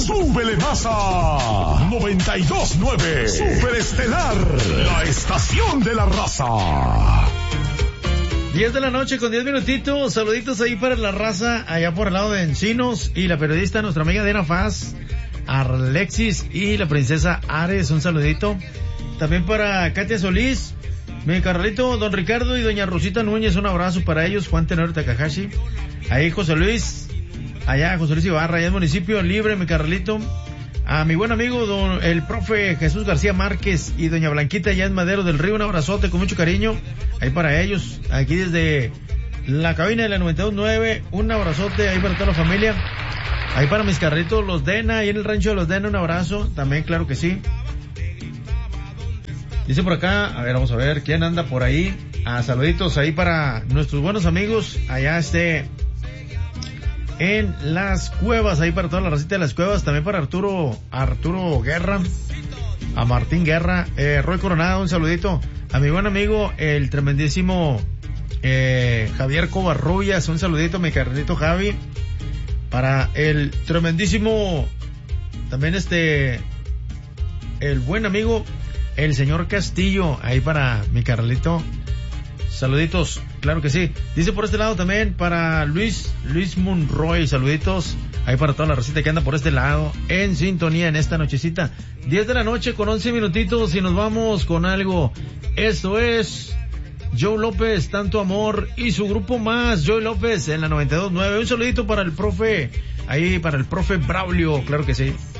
Súbele más a 92.9 Superestelar, la estación de la raza. 10 de la noche con 10 minutitos. Saluditos ahí para la raza allá por el lado de Encinos y la periodista, nuestra amiga Diana Faz, Alexis y la princesa Ares, un saludito. También para Katia Solís, mi carnalito don Ricardo y doña Rosita Núñez, un abrazo para ellos. Juan Tenor Takahashi, ahí José Luis, allá José Luis Ibarra, allá en Municipio Libre, mi carnalito. A mi buen amigo el profe Jesús García Márquez y doña Blanquita allá en Madero del Río, un abrazote con mucho cariño ahí para ellos, aquí desde la cabina de la 92.9, un abrazote ahí para toda la familia. Ahí para mis carritos, los Dena, ahí en el rancho de los Dena, un abrazo también, claro que sí. Dice por acá, a ver, vamos a ver quién anda por ahí. Saluditos ahí para nuestros buenos amigos allá en las cuevas, ahí para toda la racita de las cuevas, también para Arturo Guerra, a Martín Guerra, Roy Coronado, un saludito, a mi buen amigo, el tremendísimo, Javier Covarrubias, un saludito, mi carnalito Javi, para el tremendísimo, también el buen amigo, el señor Castillo, ahí para mi carnalito. Saluditos, claro que sí. Dice por este lado también para Luis Monroy, saluditos ahí para toda la recita que anda por este lado en sintonía en esta nochecita. 10 de la noche con 11 minutitos y nos vamos con algo. Esto es Joe López, Tanto Amor y su grupo más, Joe López en la 92.9. Un saludito para el profe, ahí para el profe Braulio, claro que sí.